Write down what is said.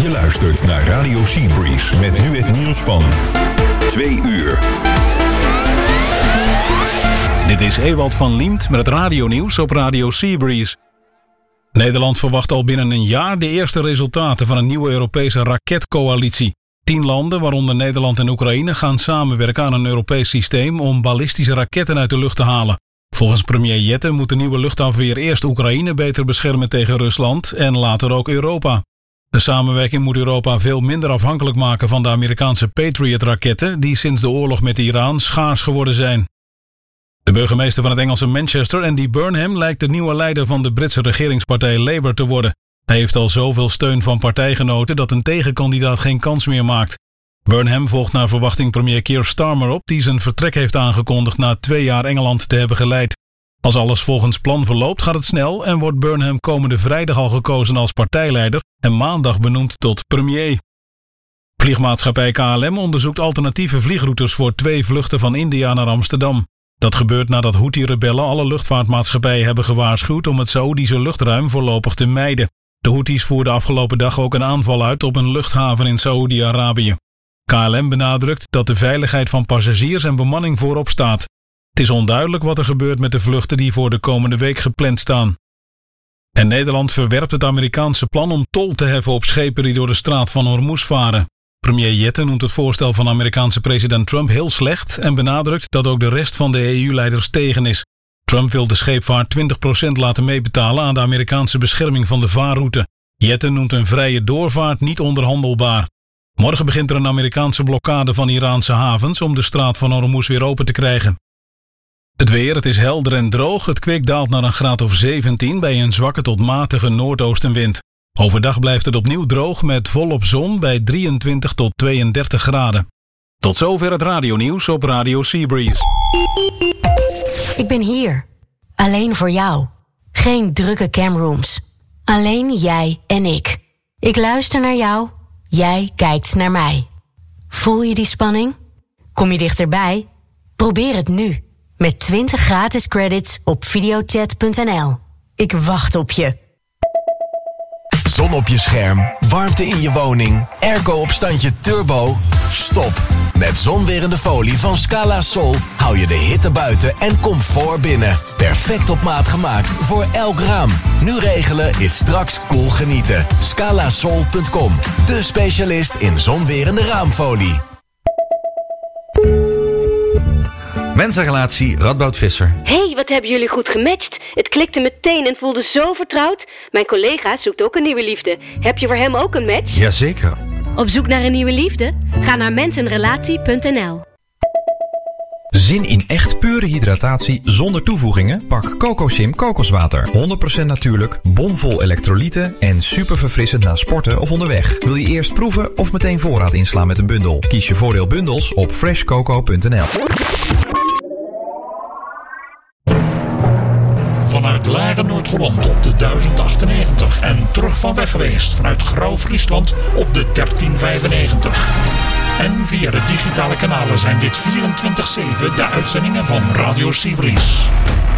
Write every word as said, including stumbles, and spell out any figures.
Je luistert naar Radio Seabreeze met nu het nieuws van twee uur. Dit is Ewald van Liemt met het radionieuws op Radio Seabreeze. Nederland verwacht al binnen een jaar de eerste resultaten van een nieuwe Europese raketcoalitie. Tien landen, waaronder Nederland en Oekraïne, gaan samenwerken aan een Europees systeem om ballistische raketten uit de lucht te halen. Volgens premier Jette moet de nieuwe luchtafweer eerst Oekraïne beter beschermen tegen Rusland en later ook Europa. De samenwerking moet Europa veel minder afhankelijk maken van de Amerikaanse Patriot-raketten die sinds de oorlog met Iran schaars geworden zijn. De burgemeester van het Engelse Manchester, Andy Burnham, lijkt de nieuwe leider van de Britse regeringspartij Labour te worden. Hij heeft al zoveel steun van partijgenoten dat een tegenkandidaat geen kans meer maakt. Burnham volgt naar verwachting premier Keir Starmer op, die zijn vertrek heeft aangekondigd na twee jaar Engeland te hebben geleid. Als alles volgens plan verloopt gaat het snel en wordt Burnham komende vrijdag al gekozen als partijleider en maandag benoemd tot premier. Vliegmaatschappij K L M onderzoekt alternatieve vliegroutes voor twee vluchten van India naar Amsterdam. Dat gebeurt nadat Houthi-rebellen alle luchtvaartmaatschappijen hebben gewaarschuwd om het Saoedische luchtruim voorlopig te mijden. De Houthis voerden afgelopen dag ook een aanval uit op een luchthaven in Saoedi-Arabië. K L M benadrukt dat de veiligheid van passagiers en bemanning voorop staat. Het is onduidelijk wat er gebeurt met de vluchten die voor de komende week gepland staan. En Nederland verwerpt het Amerikaanse plan om tol te heffen op schepen die door de straat van Hormuz varen. Premier Jette noemt het voorstel van Amerikaanse president Trump heel slecht en benadrukt dat ook de rest van de E U-leiders tegen is. Trump wil de scheepvaart twintig procent laten meebetalen aan de Amerikaanse bescherming van de vaarroute. Jette noemt een vrije doorvaart niet onderhandelbaar. Morgen begint er een Amerikaanse blokkade van Iraanse havens om de straat van Hormuz weer open te krijgen. Het weer, het is helder en droog. Het kwik daalt naar een graad of zeventien bij een zwakke tot matige noordoostenwind. Overdag blijft het opnieuw droog met volop zon bij drieëntwintig tot tweeëndertig graden. Tot zover het radionieuws op Radio Seabreeze. Ik ben hier. Alleen voor jou. Geen drukke camrooms. Alleen jij en ik. Ik luister naar jou. Jij kijkt naar mij. Voel je die spanning? Kom je dichterbij? Probeer het nu. Met twintig gratis credits op videochat punt n l. Ik wacht op je. Zon op je scherm, warmte in je woning, airco op standje turbo. Stop. Met zonwerende folie van Scala Sol hou je de hitte buiten en comfort binnen. Perfect op maat gemaakt voor elk raam. Nu regelen is straks cool genieten. scala sol punt com, de specialist in zonwerende raamfolie. Mensenrelatie Radboud Visser. Hé, hey, wat hebben jullie goed gematcht. Het klikte meteen en voelde zo vertrouwd. Mijn collega zoekt ook een nieuwe liefde. Heb je voor hem ook een match? Jazeker. Op zoek naar een nieuwe liefde? Ga naar mensenrelatie punt n l. Zin in echt pure hydratatie zonder toevoegingen? Pak CocoSim kokoswater. honderd procent natuurlijk, bomvol elektrolyten en super verfrissend na sporten of onderweg. Wil je eerst proeven of meteen voorraad inslaan met een bundel? Kies je voordeel bundels op fresh coco punt n l. Vanuit Laren, Noord-Holland op de duizend achtennegentig en terug van weg geweest vanuit Grauw-Friesland op de dertien vijfennegentig. En via de digitale kanalen zijn dit vierentwintig zeven de uitzendingen van Radio Seabreeze.